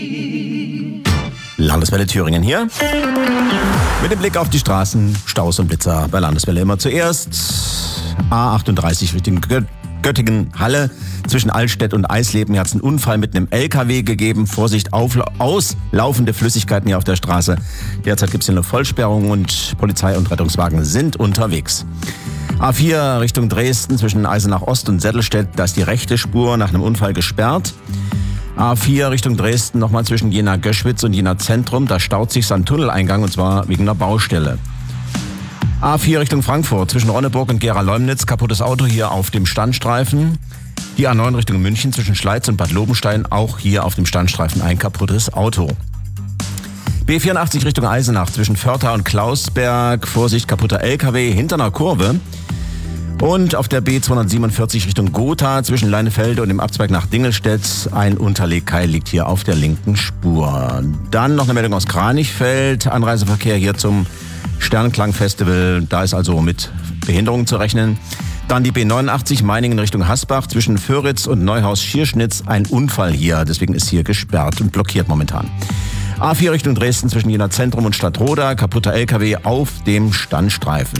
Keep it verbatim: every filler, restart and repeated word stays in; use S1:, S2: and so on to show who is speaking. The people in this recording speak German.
S1: Landeswelle Thüringen hier. Mit dem Blick auf die Straßen, Staus und Blitzer bei Landeswelle immer zuerst. A achtunddreißig Richtung Gö- Göttingen-Halle. Zwischen Altstedt und Eisleben hat es einen Unfall mit einem L K W gegeben. Vorsicht, aufla- auslaufende Flüssigkeiten hier auf der Straße. Derzeit gibt es hier eine Vollsperrung und Polizei und Rettungswagen sind unterwegs. A vier Richtung Dresden zwischen Eisenach Ost und Settelstedt. Da ist die rechte Spur nach einem Unfall gesperrt. A vier Richtung Dresden nochmal zwischen Jena-Göschwitz und Jena-Zentrum. Da staut sich ein Tunneleingang und zwar wegen einer Baustelle. A vier Richtung Frankfurt zwischen Ronneburg und Gera-Leumnitz. Kaputtes Auto hier auf dem Standstreifen. Die A neun Richtung München zwischen Schleiz und Bad Lobenstein. Auch hier auf dem Standstreifen ein kaputtes Auto. B vierundachtzig Richtung Eisenach zwischen Förtha und Klausberg. Vorsicht, kaputter L K W hinter einer Kurve. Und auf der B zweihundertsiebenundvierzig Richtung Gotha zwischen Leinefelde und dem Abzweig nach Dingelstedt. Ein Unterlegkeil liegt hier auf der linken Spur. Dann noch eine Meldung aus Kranichfeld. Anreiseverkehr hier zum Sternklang-Festival. Da ist also mit Behinderungen zu rechnen. Dann die B neunundachtzig Meiningen Richtung Hasbach zwischen Föritz und Neuhaus-Schierschnitz. Ein Unfall hier, deswegen ist hier gesperrt und blockiert momentan. A vier Richtung Dresden zwischen Jena Zentrum und Stadtroda. Kaputter L K W auf dem Standstreifen.